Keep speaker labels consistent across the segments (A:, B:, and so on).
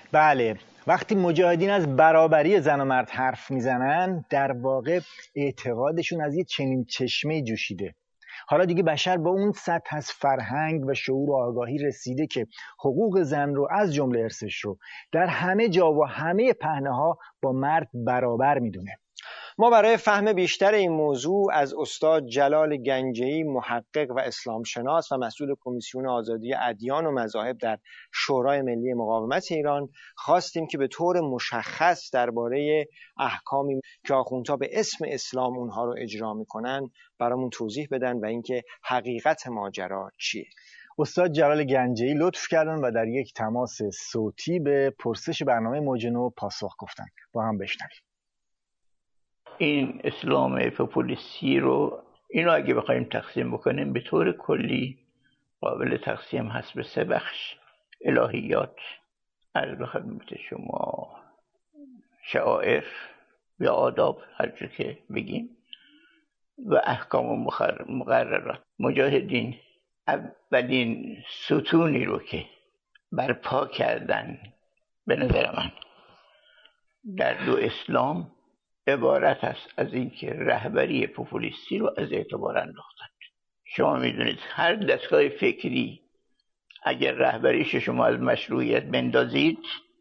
A: بله، وقتی مجاهدین از برابری زن و مرد حرف میزنن در واقع اعتقادشون از یه چنین چشمه جوشیده. حالا دیگه بشر با اون سطح از فرهنگ و شعور و آگاهی رسیده که حقوق زن رو از جمله ارثش رو در همه جا و همه پهنه‌ها با مرد برابر میدونه.
B: ما برای فهم بیشتر این موضوع از استاد جلال گنجه‌ای، محقق و اسلام شناس و مسئول کمیسیون آزادی ادیان و مذاهب در شورای ملی مقاومت ایران خواستیم که به طور مشخص درباره احکامی که آخوندها به اسم اسلام اونها رو اجرا میکنن برامون توضیح بدن و اینکه حقیقت ماجرا چیه.
A: استاد جلال گنجه‌ای لطف کردن و در یک تماس صوتی به پرسش برنامه موج نو پاسخ گفتن. با هم بشنویم.
C: این اسلام پوپولیستی رو اینو اگه بخوایم تقسیم بکنیم به طور کلی قابل تقسیم هست به 3 بخش: الهیات، عرض به خدمت شما شعائر یا آداب، هر چه که بگیم، و احکام و مقررات. مجاهدین اولین ستونی رو که برپا کردن به نظر من در دو اسلام عبارت است از اینکه رهبری پوپولیستی رو از اعتبار انداختند. شما میدونید هر دستگاه فکری اگر رهبریش شما از مشروعیت بندازید،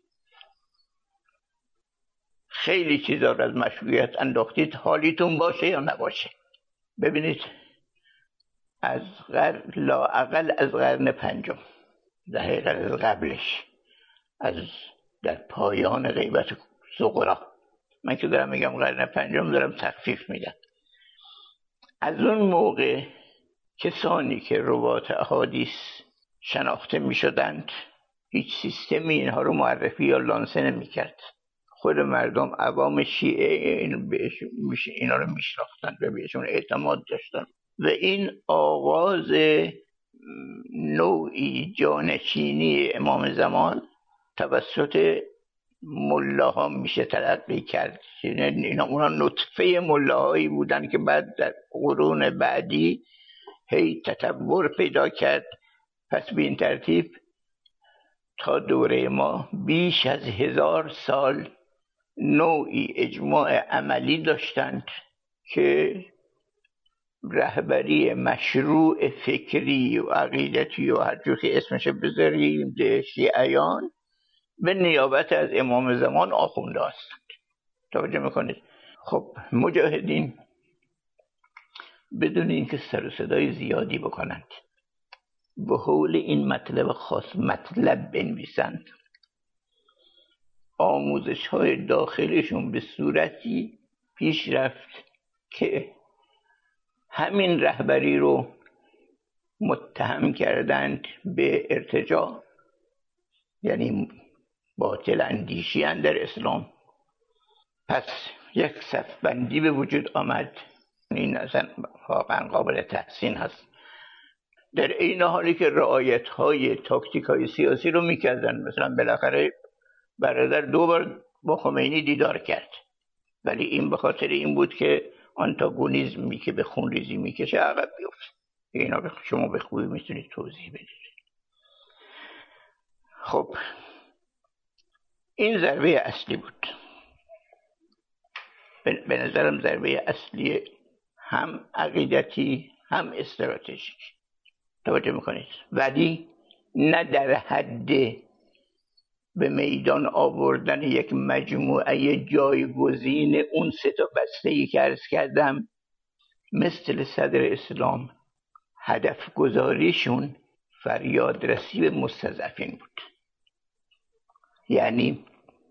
C: خیلی چیزا رو از مشروعیت انداختید، حالیتون باشه یا نباشه. ببینید از لااقل از قرن 5 در حقیقت از قبلش، از در پایان غیبت صغرا، من که دارم میگم قرن 5 دارم تخفیف میدم، از اون موقع کسانی که روات احادیث شناخته میشدند هیچ سیستمی اینها رو معرفی یا لانسه نمیکرد. خود مردم عوام شیعه اینا رو میشناختند و بهشون اعتماد داشتن و این آغاز نوعی جانشینی امام زمان توسط ملاها میشه تلقی کرد. اونا نطفه ملاهایی بودن که بعد در قرون بعدی هی تطور پیدا کرد. پس به این ترتیب تا دوره ما بیش از 1000 سال نوعی اجماع عملی داشتند که رهبری مشروع فکری و عقیدتی و هر جور که اسمش بذاریم شیعیان به نیابت از امام زمان آخونده هستند. توجه میکنید؟ خب مجاهدین بدون اینکه سر و صدای زیادی بکنند به حول این مطلب خاص مطلب بنویسند، آموزش های داخلشون به صورتی پیش رفت که همین رهبری رو متهم کردند به ارتجاع، یعنی باطل اندیشی در اسلام. پس یک صفبندی به وجود آمد. این اصلا واقعا قابل تحسین هست. در این حالی که رعایت های تاکتیک های سیاسی رو میکردن، مثلا بالاخره برادر 2 بار با خمینی دیدار کرد، ولی این به خاطر این بود که آنتاگونیزمی که به خونریزی میکشه عقب بیفت. اینا شما به خوبی میتونید توضیح بدید. خب این ضربه اصلی بود. به نظرم ضربه اصلی هم عقیدتی هم استراتژیک. توجه میکنید؟ ولی نه در حد به میدان آوردن یک مجموعه جایگزین اون 3 بسته‌ای که عرض کردم. مثل صدر اسلام هدف گذاریشون فریادرسی به مستضعفین بود، یعنی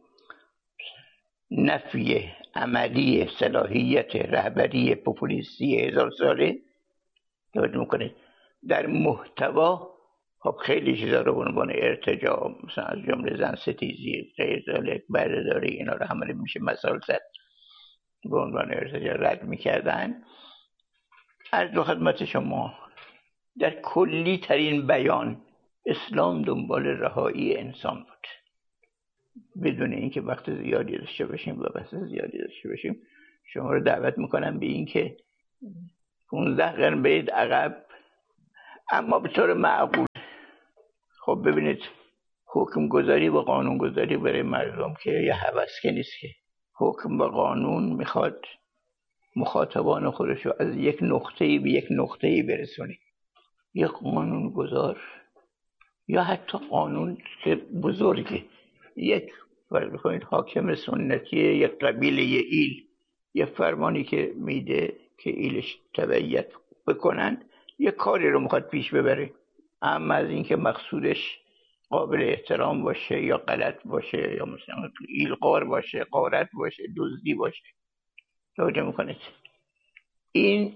C: نفی عملی صلاحیت رهبری پوپولیستی 1000 ساله. توجه میکنید؟ در محتوا خب خیلی چیزا رو به عنوان ارتجاع، مثلا از جمله زن ستیزی، غیر ذلک، بردهداری، اینا رو همه میشه مثال زد، به عنوان ارتجاع رد میکردن. عرض به خدمت شما در کلی ترین بیان اسلام دنبال رهایی انسان بود، بدون اینکه وقت زیادی داشته باشیم و بحث زیادی داشته باشیم. شما رو دعوت میکنم به این که 15 قرن برید عقب، اما به طور معقول. خب ببینید حکم گذاری و قانون گذاری برای مردم که یه هوس که نیست، که حکم و قانون میخواد مخاطبان خودش رو از یک نقطه‌ای به یک نقطه‌ای برسونه. یک قانون گذار یا حتی قانون که بزرگه، یک فرض کنید حاکم سنتی یک قبیله یه ایل یه فرمانی که میده که ایلش تبعیت بکنن، یه کاری رو میخواد پیش ببره، اما از اینکه مقصودش قابل احترام باشه یا غلط باشه یا مثلا ایلغار باشه، غارت باشه، دزدی باشه، توجه میکنید. این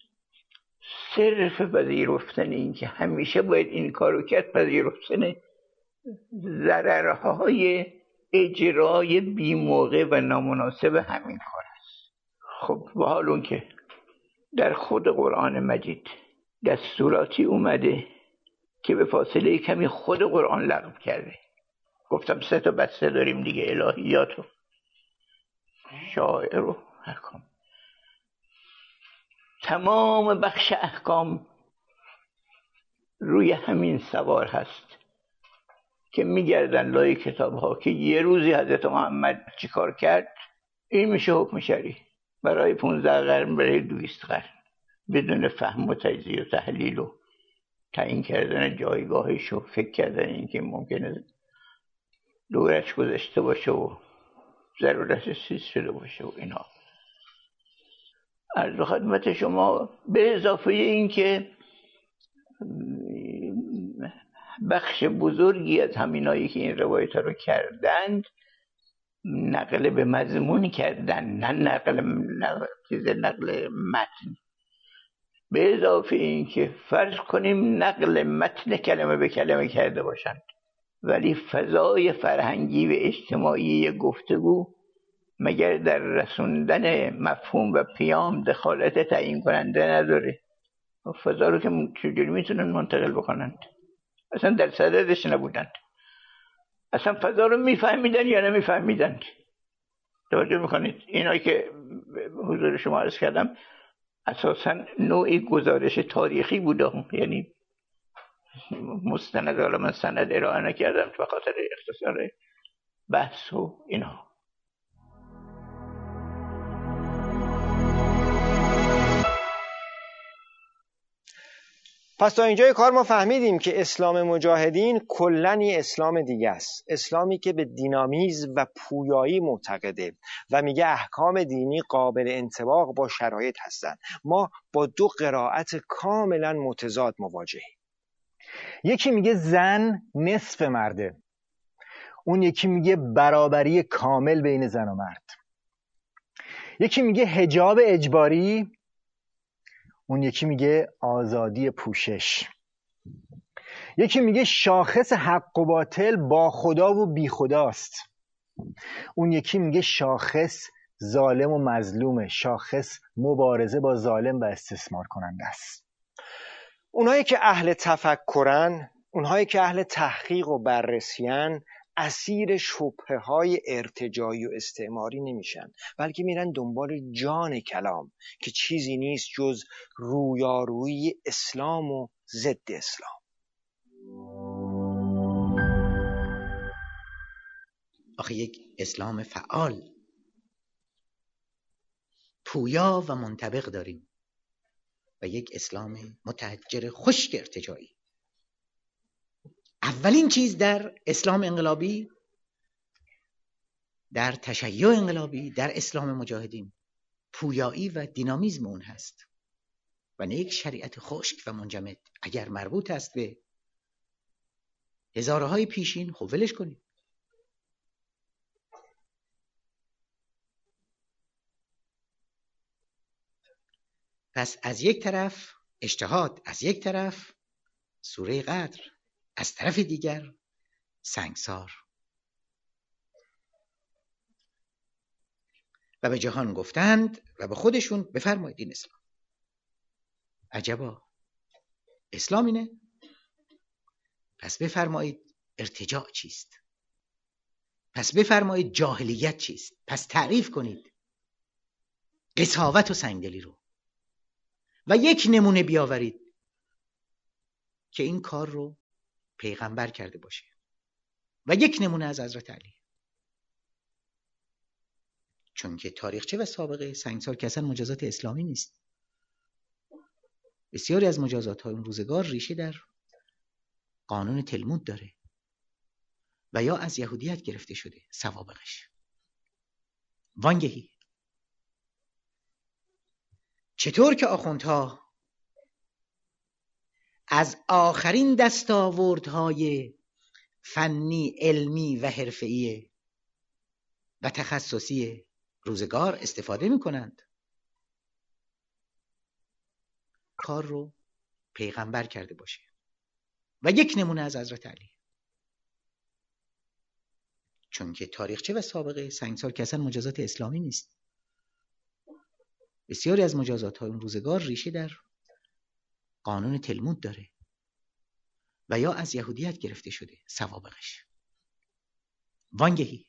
C: صرف پذیرفتن این که همیشه باید این کارو کرد، پذیرفتن ضررهای اجرای بی موقع و نامناسب همین کار است. خب به حال اون که در خود قرآن مجید دستوراتی اومده که به فاصله کمی خود قرآن لغو کرده. گفتم 3 تا بسته داریم دیگه، الهیات و شائر و احکام. تمام بخش احکام روی همین سوار هست که میگردن لای کتاب ها که یه روزی حضرت محمد چی کار کرد، این میشه حکم شرعی برای 15 قرن، برای 200 قرن، بدون فهم و تجزیه و تحلیل و تعیین کردن جایگاهش و فکر کردن این که ممکنه دورش گذشته باشه و ضرورتش چیز شده باشه و اینا. عرض خدمت شما به اضافه این که بخش بزرگی از همینایی که این روایت رو کردند نقل به مضمون کردن، نه نقل متن. به اضافه این که فرض کنیم نقل متن کلمه به کلمه کرده باشند، ولی فضای فرهنگی و اجتماعی گفتگو مگر در رسوندن مفهوم و پیام دخالت تعیین کننده نداره؟ فضا رو که چجوری میتونن منتقل بکنند؟ اصلا در صددش نبودند، اصلا فضا رو میفهمیدن یا نمیفهمیدند؟ توجه میکنید؟ اینایی که حضور شما عرض کردم اساسا نوعی گزارش تاریخی بوده، یعنی مستند، حالا من سند ارائه نکردم به خاطر اختصار بحث و اینها.
B: پس تا اینجای کار ما فهمیدیم که اسلام مجاهدین کلاً اسلام دیگه است، اسلامی که به دینامیزم و پویایی معتقده و میگه احکام دینی قابل انطباق با شرایط هستند. ما با 2 قرائت کاملاً متضاد مواجهیم.
A: یکی میگه زن نصف مرده، اون یکی میگه برابری کامل بین زن و مرد. یکی میگه حجاب اجباری، اون یکی میگه آزادی پوشش. یکی میگه شاخص حق و باطل با خدا و بی خداست، اون یکی میگه شاخص ظالم و مظلومه، شاخص مبارزه با ظالم و استثمار کننده است.
B: اونهایی که اهل تفکرن، اونهایی که اهل تحقیق و بررسیان، اسیر شبهه‌های ارتجاعی و استعماری نمیشن، بلکه میرن دنبال جان کلام که چیزی نیست جز رویارویی اسلام و ضد اسلام.
D: آخه یک اسلام فعال، پویا و منطبق داریم و یک اسلام متحجر خشک ارتجاعی. اولین چیز در اسلام انقلابی، در تشیع انقلابی، در اسلام مجاهدین پویایی و دینامیزم اون هست و نه یک شریعت خشک و منجمد. اگر مربوط است به هزارهای پیشین خب ولش کنید. پس از یک طرف اجتهاد، از یک طرف سوره قدر، از طرف دیگر سنگسار. و به جهان گفتند و به خودشون بفرمایید این اسلام. عجبا، اسلام اینه؟ پس بفرمایید ارتجاع چیست؟ پس بفرمایید جاهلیت چیست؟ پس تعریف کنید قساوت و سنگدلی رو و یک نمونه بیاورید که این کار رو پیغمبر کرده باشه. و یک نمونه از حضرت علی. چون که تاریخچه و سابقه سنگسار که اصلا مجازات اسلامی نیست. بسیاری از مجازات های اون روزگار ریشه در قانون تلمود داره و یا از یهودیت گرفته شده سوابقش. وانگهی چطور که آخوندها از آخرین دستاوردهای فنی، علمی و حرفه‌ای و تخصصی روزگار استفاده می‌کنند، کار رو پیغمبر کرده باشه. و یک نمونه از حضرت علی. چون که تاریخچه و سابقه سنگسار که اصلا مجازات اسلامی نیست. بسیاری از مجازات های اون روزگار ریشه در قانون تلمود داره و یا از یهودیت گرفته شده سوابقش. وانگهی